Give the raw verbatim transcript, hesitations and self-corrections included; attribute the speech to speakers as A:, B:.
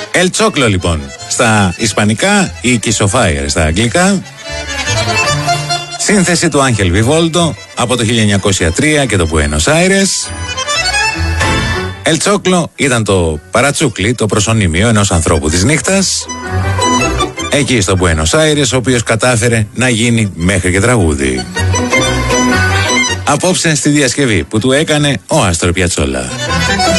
A: El Choclo λοιπόν στα ισπανικά ή Kiss of Fire στα αγγλικά. Σύνθεση του Άγχελ Βιβόλτο από το χίλια εννιακόσια τρία και το Buenos Aires. El Choclo ήταν το παρατσούκλι, το προσωνύμιο ενός ανθρώπου της νύχτας εκεί στο Buenos Aires, ο οποίος κατάφερε να γίνει μέχρι και τραγούδι. Απόψε στη διασκευή που του έκανε ο Άστορ Πιατσόλα.